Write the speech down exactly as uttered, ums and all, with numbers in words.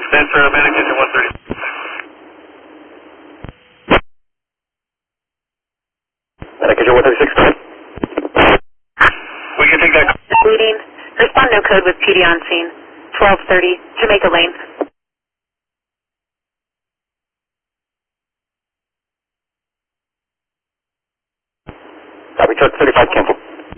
Stand for Medic Engine one thirty. Medic Engine one thirty-six. We can take that. Bleeding. Respond no code with P D on scene. twelve thirty, Jamaica Lane. Copy, truck thirty-five, cancel.